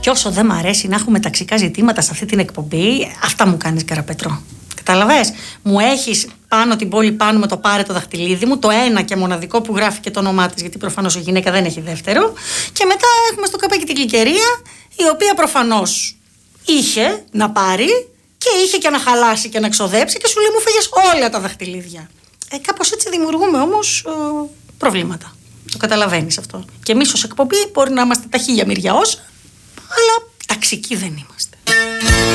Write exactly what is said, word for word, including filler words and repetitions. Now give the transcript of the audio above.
Και όσο δεν μ' αρέσει να έχουμε ταξικά ζητήματα σε αυτή την εκπομπή, αυτά μου κάνεις, Καραπέτρο. Καταλαβες, μου έχεις πάνω την πόλη πάνω με το πάρε το δαχτυλίδι μου, το ένα και μοναδικό που γράφει και το όνομά της, γιατί προφανώς η γυναίκα δεν έχει δεύτερο. Και μετά έχουμε στο καπάκι την Γλυκερία, η οποία προφανώς είχε να πάρει και είχε και να χαλάσει και να ξοδέψει και σου λέει μου φύγες όλα τα δαχτυλίδια. Ε, κάπως έτσι δημιουργούμε όμως ε, προβλήματα. Το καταλαβαίνεις αυτό. Και εμείς ως εκπομπή μπορεί να είμαστε τα χίλια μυριά όσα, αλλά ταξικοί δεν είμαστε.